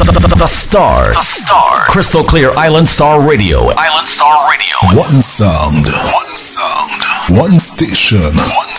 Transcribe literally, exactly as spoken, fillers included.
The Star. The Star. Crystal Clear Island Star Radio. Island Star Radio. One sound. One sound. One station. One